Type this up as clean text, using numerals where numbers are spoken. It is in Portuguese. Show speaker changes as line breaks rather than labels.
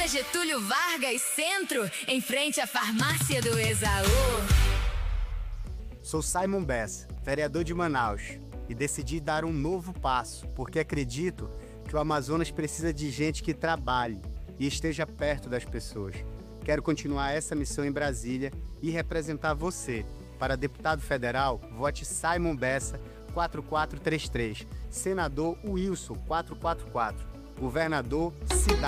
Getúlio Vargas Centro, em frente à farmácia do Esaú.
Sou Simon Bessa, vereador de Manaus, e decidi dar um novo passo, porque acredito que o Amazonas precisa de gente que trabalhe e esteja perto das pessoas. Quero continuar essa missão em Brasília e representar você. Para deputado federal, vote Simon Bessa 4433, senador Wilson 444, governador Cidade.